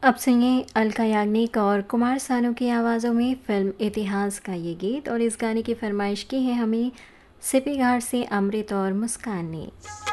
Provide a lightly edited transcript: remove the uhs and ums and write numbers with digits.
अब सुनिए अलका याग्निक और कुमार सानू की आवाज़ों में फिल्म इतिहास का ये गीत। और इस गाने की फरमाइश की है हमें सिपी घाट से अमृत और मुस्कान ने।